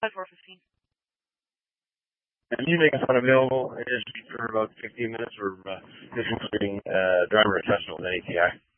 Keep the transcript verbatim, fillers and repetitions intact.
five four fifteen. And you make us unavailable for about fifteen minutes or uh, just including uh, driver assessment with an A T I.